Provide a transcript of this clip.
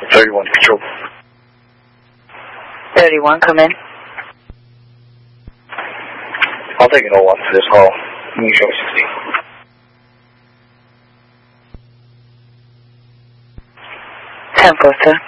31 control. 31, come in. I'll take an 01 for this call. You can show 60. Tempo, sir.